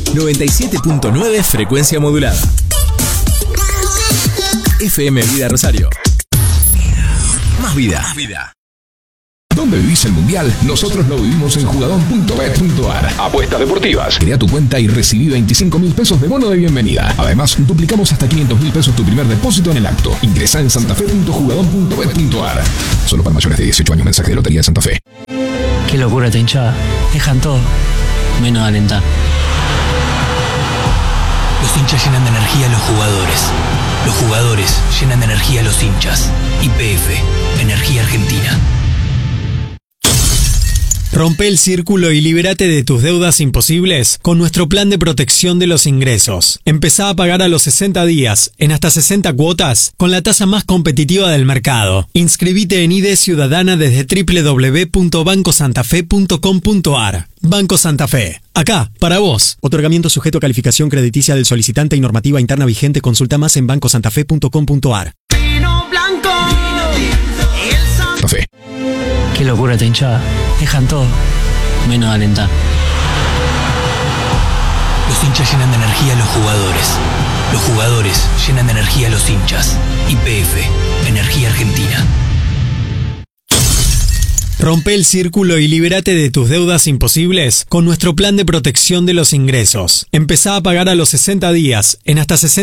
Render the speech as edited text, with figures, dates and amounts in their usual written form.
97.9 frecuencia modulada. FM Vida Rosario. Más vida. Más vida. ¿Dónde vivís el Mundial? Nosotros lo vivimos en jugadón.bet.ar. Apuestas deportivas. Crea tu cuenta y recibí 25.000 pesos de bono de bienvenida. Además, duplicamos hasta 500.000 pesos tu primer depósito en el acto. Ingresá en santafe.jugadón.bet.ar. Solo para mayores de 18 años. Mensaje de Lotería de Santa Fe. Qué locura esta hinchada. Dejan todo, menos alentar. Los hinchas llenan de energía a los jugadores. Los jugadores llenan de energía a los hinchas. YPF, Energía Argentina. Rompe el círculo y libérate de tus deudas imposibles con nuestro plan de protección de los ingresos. Empezá a pagar a los 60 días, en hasta 60 cuotas, con la tasa más competitiva del mercado. Inscribite en ID Ciudadana desde www.bancosantafe.com.ar. Banco Santa Fe. Acá, para vos. Otorgamiento sujeto a calificación crediticia del solicitante y normativa interna vigente. Consulta más en bancosantafe.com.ar. Vino blanco. Santa Fe. Qué locura esta hinchada. Dejan todo, menos alentar. Los hinchas llenan de energía a los jugadores. Los jugadores llenan de energía a los hinchas. YPF, Energía Argentina. Rompe el círculo y libérate de tus deudas imposibles con nuestro plan de protección de los ingresos. Empezá a pagar a los 60 días, en hasta 60